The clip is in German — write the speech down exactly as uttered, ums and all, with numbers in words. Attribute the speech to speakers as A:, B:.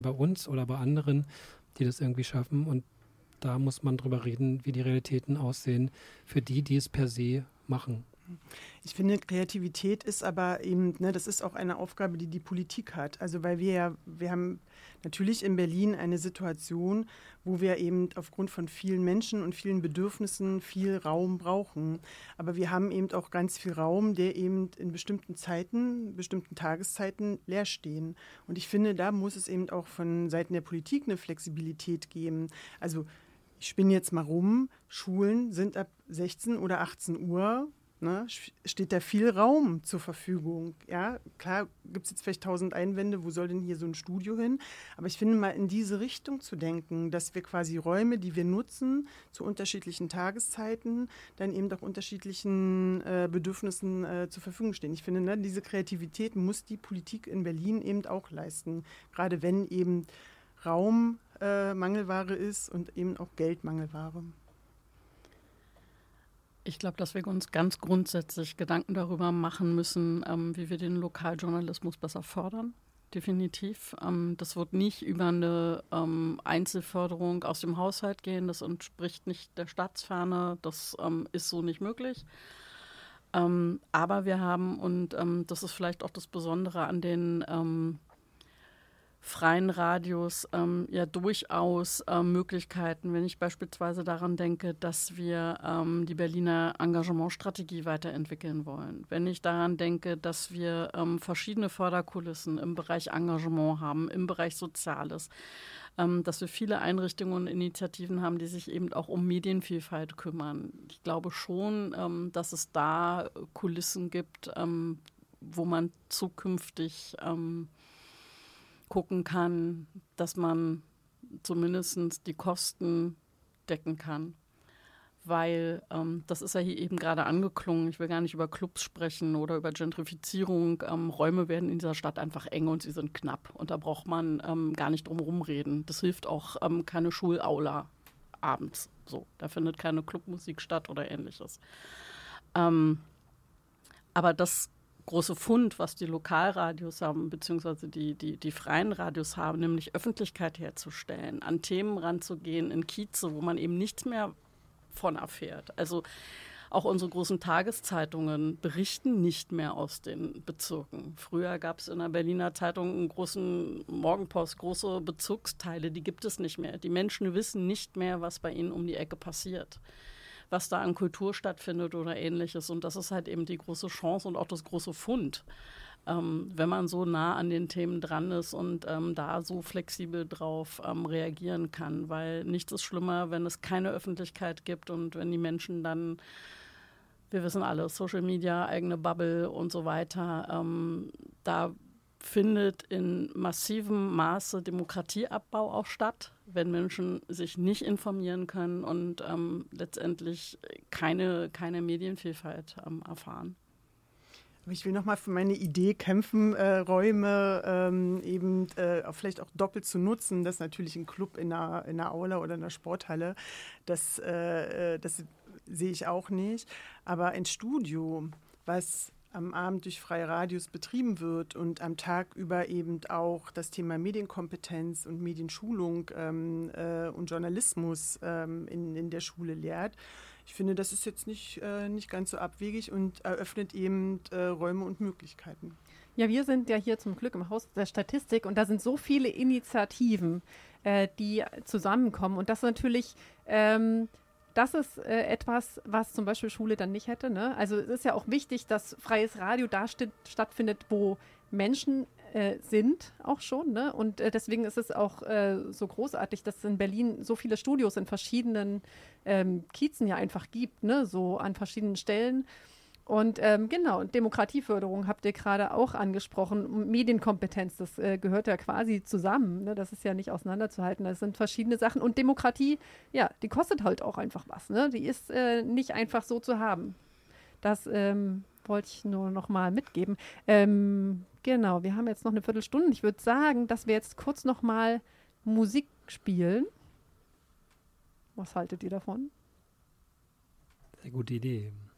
A: bei uns oder bei anderen, die das irgendwie schaffen. Und da muss man drüber reden, wie die Realitäten aussehen für die, die es per se machen.
B: Ich finde, Kreativität ist aber eben, ne, das ist auch eine Aufgabe, die die Politik hat. Also weil wir ja, wir haben natürlich in Berlin eine Situation, wo wir eben aufgrund von vielen Menschen und vielen Bedürfnissen viel Raum brauchen. Aber wir haben eben auch ganz viel Raum, der eben in bestimmten Zeiten, bestimmten Tageszeiten leer stehen. Und ich finde, da muss es eben auch von Seiten der Politik eine Flexibilität geben. Also ich spinne jetzt mal rum, Schulen sind ab sechzehn oder achtzehn Uhr, ne, steht da viel Raum zur Verfügung. Ja, klar gibt es jetzt vielleicht tausend Einwände, wo soll denn hier so ein Studio hin? Aber ich finde mal in diese Richtung zu denken, dass wir quasi Räume, die wir nutzen, zu unterschiedlichen Tageszeiten, dann eben auch unterschiedlichen äh, Bedürfnissen äh, zur Verfügung stehen. Ich finde, ne, diese Kreativität muss die Politik in Berlin eben auch leisten. Gerade wenn eben Raum äh, Mangelware ist und eben auch Geld Mangelware.
C: Ich glaube, dass wir uns ganz grundsätzlich Gedanken darüber machen müssen, ähm, wie wir den Lokaljournalismus besser fördern. Definitiv. Ähm, das wird nicht über eine ähm, Einzelförderung aus dem Haushalt gehen. Das entspricht nicht der Staatsferne. Das ähm, ist so nicht möglich. Ähm, aber wir haben, und ähm, das ist vielleicht auch das Besondere an den ähm, freien Radios ähm, ja durchaus ähm, Möglichkeiten, wenn ich beispielsweise daran denke, dass wir ähm, die Berliner Engagementstrategie weiterentwickeln wollen. Wenn ich daran denke, dass wir ähm, verschiedene Förderkulissen im Bereich Engagement haben, im Bereich Soziales, ähm, dass wir viele Einrichtungen und Initiativen haben, die sich eben auch um Medienvielfalt kümmern. Ich glaube schon, ähm, dass es da Kulissen gibt, ähm, wo man zukünftig ähm, gucken kann, dass man zumindest die Kosten decken kann. Weil, ähm, das ist ja hier eben gerade angeklungen, ich will gar nicht über Clubs sprechen oder über Gentrifizierung. Ähm, Räume werden in dieser Stadt einfach eng und sie sind knapp. Und da braucht man ähm, gar nicht drum herum reden. Das hilft auch ähm, keine Schulaula abends. So, da findet keine Clubmusik statt oder ähnliches. Ähm, aber das große Fund, was die Lokalradios haben, beziehungsweise die, die, die freien Radios haben, nämlich Öffentlichkeit herzustellen, an Themen ranzugehen in Kieze, wo man eben nichts mehr von erfährt. Also auch unsere großen Tageszeitungen berichten nicht mehr aus den Bezirken. Früher gab es in der Berliner Zeitung einen großen Morgenpost, große Bezirksteile, die gibt es nicht mehr. Die Menschen wissen nicht mehr, was bei ihnen um die Ecke passiert, was da an Kultur stattfindet oder Ähnliches. Und das ist halt eben die große Chance und auch das große Fund, ähm, wenn man so nah an den Themen dran ist und ähm, da so flexibel drauf ähm, reagieren kann. Weil nichts ist schlimmer, wenn es keine Öffentlichkeit gibt und wenn die Menschen dann, wir wissen alle, Social Media, eigene Bubble und so weiter, ähm, da findet in massivem Maße Demokratieabbau auch statt, wenn Menschen sich nicht informieren können und ähm, letztendlich keine, keine Medienvielfalt ähm, erfahren.
B: Aber ich will nochmal für meine Idee kämpfen, äh, Räume ähm, eben äh, auch vielleicht auch doppelt zu nutzen. Das ist natürlich ein Club in einer, in einer Aula oder in einer Sporthalle. Das, äh, das sehe ich auch nicht. Aber ein Studio, was am Abend durch freie Radios betrieben wird und am Tag über eben auch das Thema Medienkompetenz und Medienschulung ähm, äh, und Journalismus ähm, in, in der Schule lehrt. Ich finde, das ist jetzt nicht, äh, nicht ganz so abwegig und eröffnet eben äh, Räume und Möglichkeiten.
D: Ja, wir sind ja hier zum Glück im Haus der Statistik und da sind so viele Initiativen, äh, die zusammenkommen. Und das natürlich ähm, Das ist äh, etwas, was zum Beispiel Schule dann nicht hätte. Ne? Also es ist ja auch wichtig, dass freies Radio da st- stattfindet, wo Menschen äh, sind auch schon. Ne? Und äh, deswegen ist es auch äh, so großartig, dass es in Berlin so viele Studios in verschiedenen ähm, Kiezen ja einfach gibt, ne? So an verschiedenen Stellen. Und ähm, genau, Demokratieförderung habt ihr gerade auch angesprochen. Medienkompetenz, das äh, gehört ja quasi zusammen. Ne? Das ist ja nicht auseinanderzuhalten. Das sind verschiedene Sachen. Und Demokratie, ja, die kostet halt auch einfach was. Ne? Die ist äh, nicht einfach so zu haben. Das ähm, wollte ich nur noch mal mitgeben. Ähm, genau, wir haben jetzt noch eine Viertelstunde. Ich würde sagen, dass wir jetzt kurz noch mal Musik spielen. Was haltet ihr davon?
A: Sehr gute Idee.